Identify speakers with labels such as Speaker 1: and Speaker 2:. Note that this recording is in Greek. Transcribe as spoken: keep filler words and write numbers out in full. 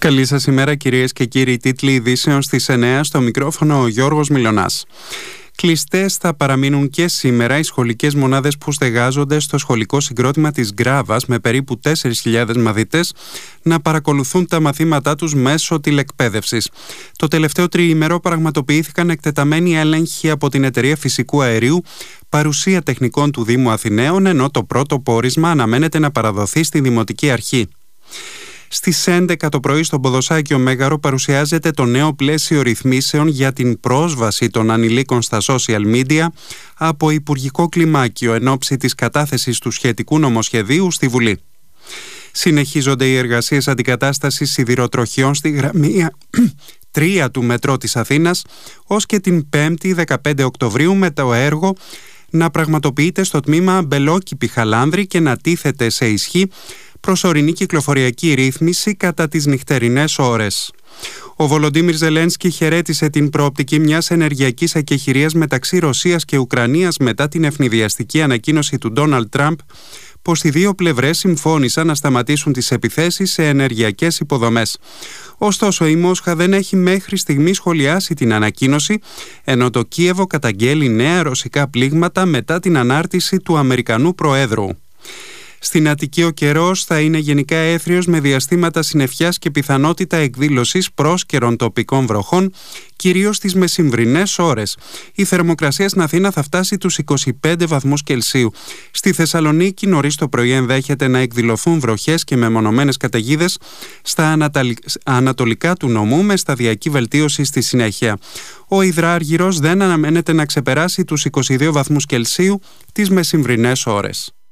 Speaker 1: Καλή σας ημέρα, κυρίες και κύριοι. Τίτλοι ειδήσεων στις εννέα, στο μικρόφωνο ο Γιώργος Μιλωνάς. Κλειστές θα παραμείνουν και σήμερα οι σχολικές μονάδες που στεγάζονται στο σχολικό συγκρότημα της Γκράβας, με περίπου τέσσερις χιλιάδες μαθητές να παρακολουθούν τα μαθήματά τους μέσω τηλεκπαίδευσης. Το τελευταίο τριήμερο πραγματοποιήθηκαν εκτεταμένοι έλεγχοι από την Εταιρεία Φυσικού Αερίου, παρουσία τεχνικών του Δήμου Αθηναίων, ενώ το πρώτο πόρισμα αναμένεται να παραδοθεί στη Δημοτική Αρχή. Στις έντεκα το πρωί στο Ποδοσάκιο Μέγαρο παρουσιάζεται το νέο πλαίσιο ρυθμίσεων για την πρόσβαση των ανηλίκων στα social media από Υπουργικό Κλιμάκιο εν ώψη της κατάθεσης του σχετικού νομοσχεδίου στη Βουλή. Συνεχίζονται οι εργασίες αντικατάστασης σιδηροτροχιών στη γραμμή τρία του μετρό της Αθήνας, ως και την πέμπτη δεκαπέντε Οκτωβρίου, με το έργο να πραγματοποιείται στο τμήμα Μπελόκηπη-Χαλάνδρη και να τίθεται σε ισχύ προσωρινή κυκλοφοριακή ρύθμιση κατά τις νυχτερινές ώρες. Ο Βολοντίμιρ Ζελένσκι χαιρέτησε την προοπτική μιας ενεργειακής εκεχηρίας μεταξύ Ρωσίας και Ουκρανίας μετά την ευνηδιαστική ανακοίνωση του Ντόναλντ Τραμπ πως οι δύο πλευρές συμφώνησαν να σταματήσουν τις επιθέσεις σε ενεργειακές υποδομές. Ωστόσο, η Μόσχα δεν έχει μέχρι στιγμή σχολιάσει την ανακοίνωση, ενώ το Κίεβο καταγγέλει νέα ρωσικά πλήγματα μετά την ανάρτηση του Αμερικανού Προέδρου. Στην Αττική ο καιρός θα είναι γενικά έθριος, με διαστήματα συννεφιάς και πιθανότητα εκδήλωσης πρόσκαιρων τοπικών βροχών, κυρίως στις μεσημβρινές ώρες. Η θερμοκρασία στην Αθήνα θα φτάσει τους είκοσι πέντε βαθμούς Κελσίου. Στη Θεσσαλονίκη νωρίς το πρωί ενδέχεται να εκδηλωθούν βροχές και μεμονωμένες καταιγίδες στα ανατολικά του νομού, με σταδιακή βελτίωση στη συνέχεια. Ο υδράργυρος δεν αναμένεται να ξεπεράσει τους είκοσι δύο βαθμούς Κελσίου τις μεσημβρινές ώρες.